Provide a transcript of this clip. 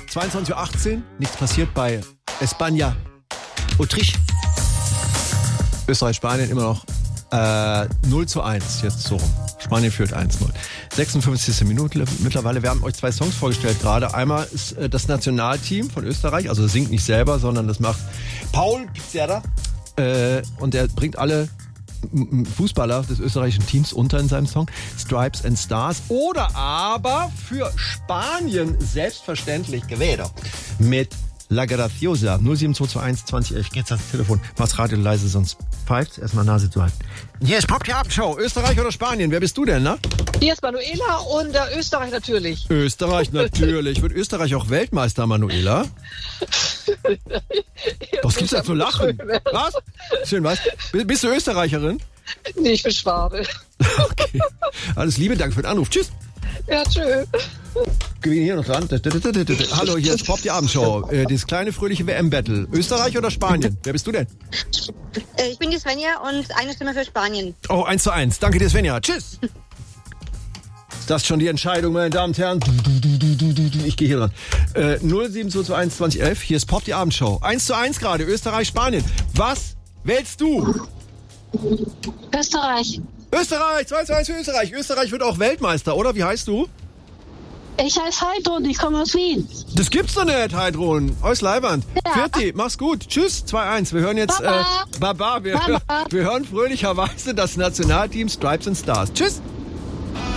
22:18 Uhr, nichts passiert bei España. Autriche. Österreich, Spanien immer noch 0:1 jetzt so rum. Spanien führt 1:0. 56. Minute mittlerweile. Wir haben euch 2 Songs vorgestellt gerade. Einmal ist das Nationalteam von Österreich, also singt nicht selber, sondern das macht Paul Pizzerra. Und der bringt alle Fußballer des österreichischen Teams unter in seinem Song Stripes and Stars. Oder aber für Spanien selbstverständlich Gewähler mit La Graciosa 07221 2011. Geht's ans Telefon. Mach's Radio leise, sonst pfeift's. Erstmal Nase zu halten. Hier ist Pop die Abendshow. Österreich oder Spanien? Wer bist du denn, ne? Hier ist Manuela und Österreich natürlich. Österreich natürlich. Wird Österreich auch Weltmeister, Manuela? Was gibt's da zu lachen? Was? Schön, was? Bist du Österreicherin? Nee, ich bin Schwabe. Okay. Alles Liebe, danke für den Anruf. Tschüss. Ja, tschö. Gewinn hier noch dran. Hallo, hier ist Pop die Abendshow. Dieses kleine fröhliche WM-Battle. Österreich oder Spanien? Wer bist du denn? Ich bin die Svenja und eine Stimme für Spanien. Oh, 1:1. Danke dir, Svenja. Tschüss. Ist das schon die Entscheidung, meine Damen und Herren? Ich gehe hier dran. 07221 2011. Hier ist Pop die Abendshow. 1:1 gerade. Österreich, Spanien. Was wählst du? Österreich. Österreich. 2:1 für Österreich. Österreich wird auch Weltmeister, oder? Wie heißt du? Ich heiße Heidrun, ich komme aus Wien. Das gibt's doch nicht, Heidrun. Aus Leiwand. Ja. Vierti, mach's gut. Tschüss, 2:1. Wir hören jetzt Baba. Baba. Wir hören fröhlicherweise das Nationalteam Stripes and Stars. Tschüss.